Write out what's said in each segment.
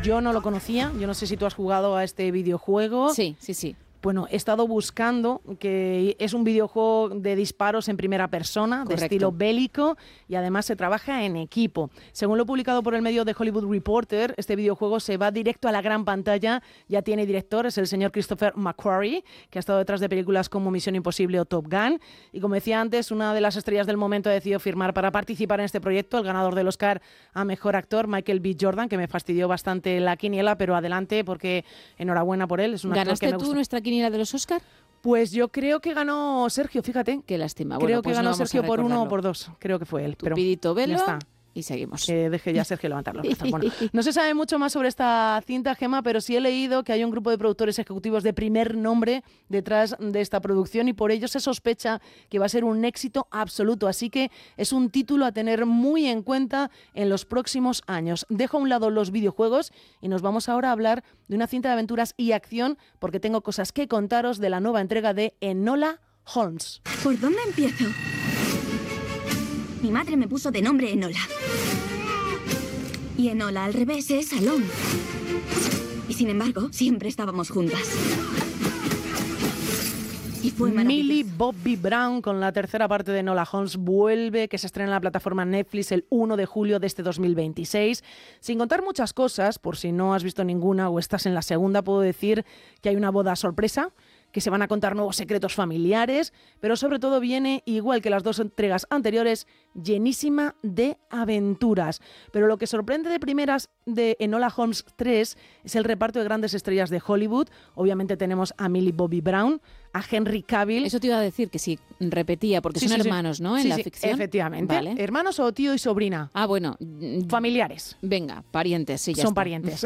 Yo no lo conocía, yo no sé si tú has jugado a este videojuego. Sí. Bueno, he estado buscando, que es un videojuego de disparos en primera persona, Correcto. de estilo bélico, y además se trabaja en equipo. Según lo publicado por el medio The Hollywood Reporter, este videojuego se va directo a la gran pantalla, ya tiene director, es el señor Christopher McQuarrie, que ha estado detrás de películas como Misión Imposible o Top Gun, y como decía antes, una de las estrellas del momento ha decidido firmar para participar en este proyecto, el ganador del Oscar a Mejor Actor, Michael B. Jordan, que me fastidió bastante la quiniela, pero adelante, porque enhorabuena por él, es un actor ¿Ganaste que me tú gusta. nuestra quiniela de los Oscar? Pues yo creo que ganó Sergio, fíjate. Qué lástima. Creo Bueno, que pues ganó no vamos Sergio a por 1 o recordarlo. por 2. Creo que fue él. Pero Tupidito velo ya está. y seguimos. Deje ya a Sergio levantar los brazos. Bueno, no se sabe mucho más sobre esta cinta, Gemma, pero sí he leído que hay un grupo de productores ejecutivos de primer nombre detrás de esta producción y por ello se sospecha que va a ser un éxito absoluto. Así que es un título a tener muy en cuenta en los próximos años. Dejo a un lado los videojuegos y nos vamos ahora a hablar de una cinta de aventuras y acción porque tengo cosas que contaros de la nueva entrega de Enola Holmes. ¿Por dónde empiezo? Mi madre me puso de nombre Enola. Y Enola al revés es Alone. Y sin embargo, siempre estábamos juntas. Y fue maravilloso. Millie Bobby Brown con la tercera parte de Enola Holmes vuelve, que se estrena en la plataforma Netflix el 1 de julio de este 2026. Sin contar muchas cosas, por si no has visto ninguna o estás en la segunda, puedo decir que hay una boda sorpresa, que se van a contar nuevos secretos familiares, pero sobre todo viene, igual que las dos entregas anteriores, llenísima de aventuras. Pero lo que sorprende de primeras de Enola Holmes 3 es el reparto de grandes estrellas de Hollywood. Obviamente tenemos a Millie Bobby Brown, a Henry Cavill. Eso te iba a decir, que sí, repetía, porque son hermanos, ¿no? En la ficción. Efectivamente. Vale. Hermanos o tío y sobrina. Ah, bueno. Familiares. Venga, parientes, sí, ya Son está. parientes.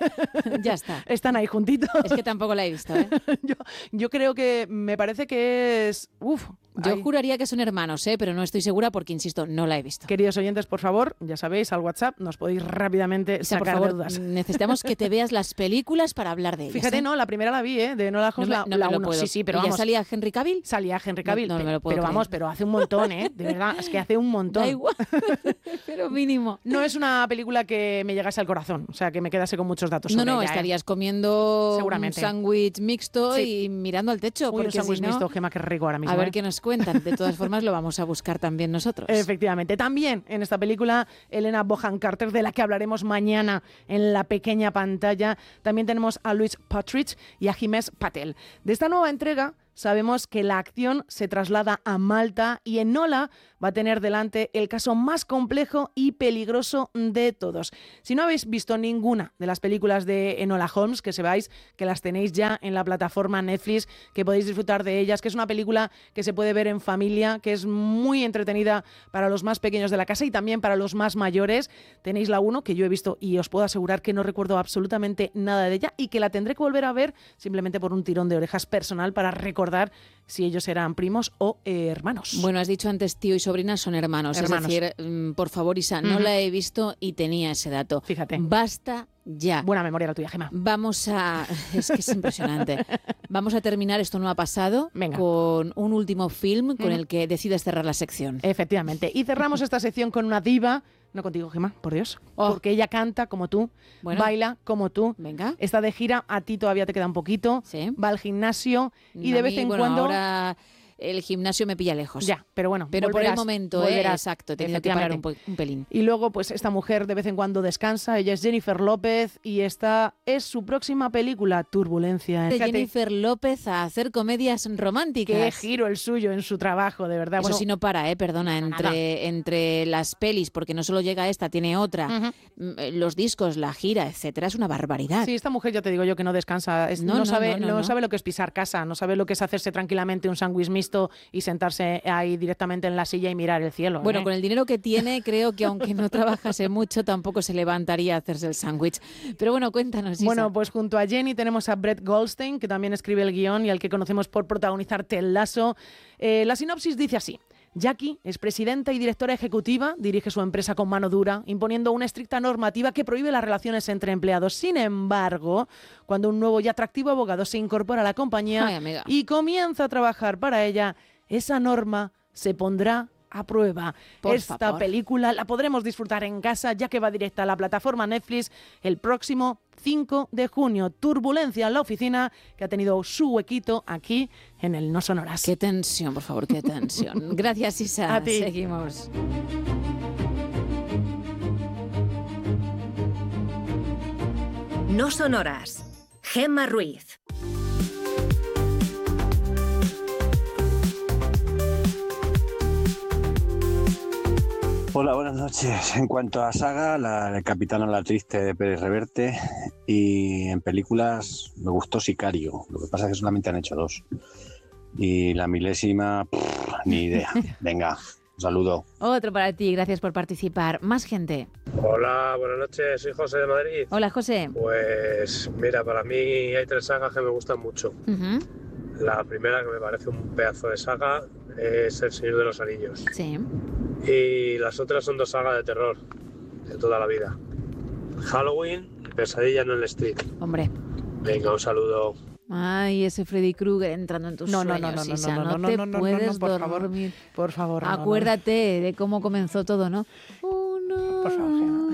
Ya está. Están ahí juntitos. Es que tampoco la he visto, ¿eh? Yo creo que me parece que es... Yo juraría que son hermanos, pero no estoy segura porque, insisto, no la he visto. Queridos oyentes, por favor, ya sabéis, al WhatsApp nos podéis rápidamente Isa, por sacar favor, de dudas. Necesitamos que te veas las películas para hablar de ellas. Fíjate, no, la primera la vi, de Enola Holmes, no la me lo 1. puedo. Sí, sí, pero ¿Y vamos. ya salía Henry Cavill? Salía Henry Cavill, No me lo puedo pero creer. vamos, pero hace un montón, de verdad, es que hace un montón. Da igual, pero mínimo. No es una película que me llegase al corazón, o sea, que me quedase con muchos datos sobre No, ella, estarías comiendo seguramente un sándwich mixto Sí. y mirando al techo. Uy, porque un sándwich si no, mixto, Gemma, qué rico ahora mismo. a ver qué nos cuentan. De todas formas, lo vamos a buscar también nosotros. Efectivamente. También en esta película, Helena Bonham Carter, de la que hablaremos mañana en la pequeña pantalla. También tenemos a Louis Partridge y a Himesh Patel. De esta nueva entrega sabemos que la acción se traslada a Malta y Enola va a tener delante el caso más complejo y peligroso de todos. Si no habéis visto ninguna de las películas de Enola Holmes, que sepáis que las tenéis ya en la plataforma Netflix, que podéis disfrutar de ellas, que es una película que se puede ver en familia, que es muy entretenida para los más pequeños de la casa y también para los más mayores. Tenéis la 1, que yo he visto y os puedo asegurar que no recuerdo absolutamente nada de ella y que la tendré que volver a ver simplemente por un tirón de orejas personal para recordar si ellos eran primos o hermanos. Bueno, has dicho antes tío y sobrina son hermanos. Es decir, por favor, Isa, no la he visto y tenía ese dato. Fíjate. Basta ya. Buena memoria la tuya, Gemma. Vamos a... Es que es impresionante. Vamos a terminar, esto no ha pasado, con un último film con el que decides cerrar la sección. Efectivamente. Y cerramos esta sección con una diva. No contigo, Gemma, por Dios. Porque ella canta como tú, baila como tú. Venga. Está de gira, a ti todavía te queda un poquito. Sí. Va al gimnasio y de vez en cuando... Ahora el gimnasio me pilla lejos. Ya, pero bueno, pero volverás, por el momento, volverás, exacto, he tenido que parar un pelín. Y luego, pues esta mujer de vez en cuando descansa. Ella es Jennifer López y esta es su próxima película, Turbulencia. De Jennifer López a hacer comedias románticas. Qué giro el suyo en su trabajo, de verdad. Eso Bueno, sí no para, perdona, entre las pelis, porque no solo llega esta, tiene otra, los discos, la gira, etcétera, es una barbaridad. Sí, esta mujer ya te digo yo que no descansa, no sabe lo que es pisar casa, no sabe lo que es hacerse tranquilamente un sándwich mixto y sentarse ahí directamente en la silla y mirar el cielo. Bueno, con el dinero que tiene, creo que aunque no trabajase mucho, tampoco se levantaría a hacerse el sándwich. Pero bueno, cuéntanos, Isa. Bueno, pues junto a Jenny tenemos a Brett Goldstein, que también escribe el guión y al que conocemos por protagonizar Ted Lasso. La sinopsis dice así. Jackie es presidenta y directora ejecutiva, dirige su empresa con mano dura, imponiendo una estricta normativa que prohíbe las relaciones entre empleados. Sin embargo, cuando un nuevo y atractivo abogado se incorpora a la compañía y comienza a trabajar para ella, esa norma se pondrá aprueba. Esta película la podremos disfrutar en casa, ya que va directa a la plataforma Netflix el próximo 5 de junio. Turbulencia en la oficina, que ha tenido su huequito aquí en el No Sonoras. Qué tensión, por favor, qué tensión. Gracias, Isa. A ti. Seguimos. No Sonoras. Gemma Ruiz. Hola, buenas noches. En cuanto a saga, la Capitana la Triste de Pérez Reverte, y en películas me gustó Sicario. Lo que pasa es que solamente han hecho 2. Y la milésima, ni idea. Venga, un saludo. Otro para ti, gracias por participar. Más gente. Hola, buenas noches, soy José de Madrid. Hola, José. Pues mira, para mí hay 3 sagas que me gustan mucho. La primera, que me parece un pedazo de saga, es El Señor de los Anillos. Sí. Y las otras son 2 sagas de terror de toda la vida. Halloween y Pesadilla en el Street. Hombre. Venga, un saludo. Ay, ese Freddy Krueger entrando en tus sueños, Isa, no te puedes dormir. Por favor, Acuérdate de cómo comenzó todo, ¿no? Por favor, Gemma.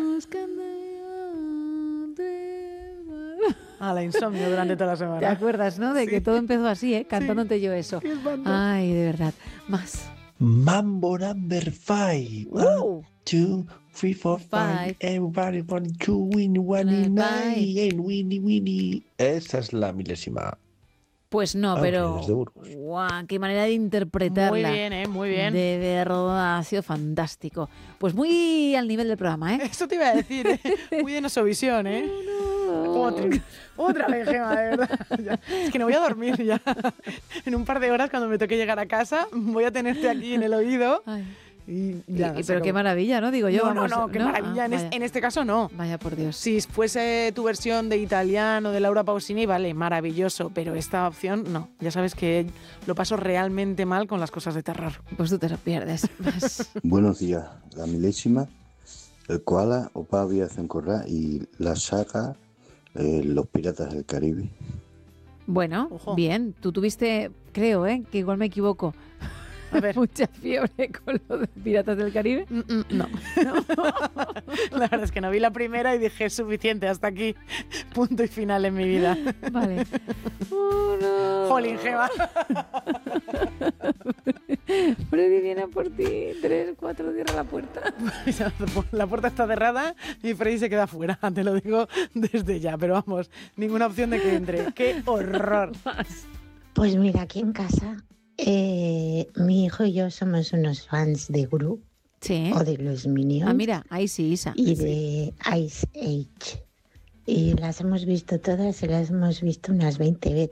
La insomnio durante toda la semana. ¿Te acuerdas, no? De que todo empezó así, cantándote yo eso. Ay, de verdad. Más. Mambo number 5. 1, 2, 3, 4, 5. Everybody want to win, one and winnie. Esa es la milésima. Pues no, pero ¡guau! Qué manera de interpretarla. Muy bien, muy bien. De verdad, ha sido fantástico. Pues muy al nivel del programa, ¿eh? Eso te iba a decir, muy de Nosovisión, ¿eh? Otra vez, Gemma, de verdad. Es que no voy a dormir ya. En un par de horas, cuando me toque llegar a casa, voy a tenerte aquí en el oído. Ay. Pero qué maravilla, ¿no? Digo yo. No, qué maravilla. En este caso no. Vaya por Dios. Si fuese tu versión de italiano de Laura Pausini, vale, maravilloso. Pero esta opción no. Ya sabes que lo paso realmente mal con las cosas de terror. Pues tú te lo pierdes. Buenos días. La milésima, el koala, Opa Aviación Corral y la saga Los Piratas del Caribe. Bueno, Ojo. Bien. Tú tuviste, creo, que igual me equivoco. A ver. Mucha fiebre con lo de Piratas del Caribe. No. La verdad es que no vi la primera y dije, es suficiente, hasta aquí. Punto y final en mi vida. Vale. Jolín, Gemma. Freddy viene a por ti. 3, 4, cierra la puerta. La puerta está cerrada y Freddy se queda fuera. Te lo digo desde ya. Pero vamos, ninguna opción de que entre. ¡Qué horror! Pues mira, aquí en casa... mi hijo y yo somos unos fans de Gru, sí, o de los Minions. Mira, ahí sí, Isa. Y de Ice Age. Y las hemos visto todas y las hemos visto unas 20 veces.